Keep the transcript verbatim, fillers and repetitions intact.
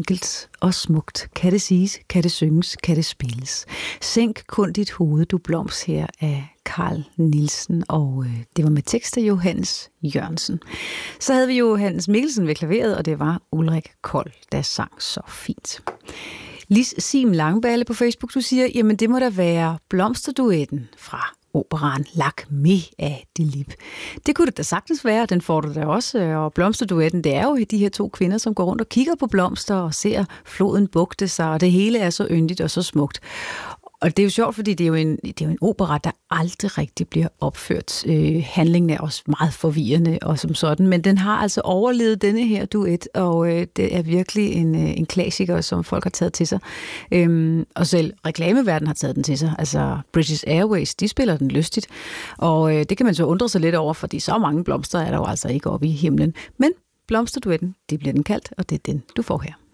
enkelt og smukt. Kan det siges, kan det synges, kan det spilles. Sænk kun dit hoved, du blomst her af Carl Nielsen, og øh, det var med tekst af Johannes Jørgensen. Så havde vi Johannes Mikkelsen ved klaveret, og det var Ulrik Kold, der sang så fint. Lis Sim Langballe på Facebook, du siger, jamen det må da være blomsterduetten fra operaen Lak Me af Dilip. Det kunne det da sagtens være, den får du da også, og blomsterduetten, det er jo de her to kvinder, som går rundt og kigger på blomster og ser floden bugte sig, og det hele er så yndigt og så smukt. Og det er jo sjovt, fordi det er jo en, det er jo en opera, der aldrig rigtig bliver opført. Øh, handlingen er også meget forvirrende og som sådan, men den har altså overlevet denne her duet, og øh, det er virkelig en, øh, en klassiker, som folk har taget til sig. Øhm, og selv reklameverdenen har taget den til sig. Altså British Airways, de spiller den lystigt, og øh, det kan man så undre sig lidt over, fordi så mange blomster er der jo altså ikke oppe i himlen. Men blomsterduetten, det bliver den kaldt, og det er den, du får her.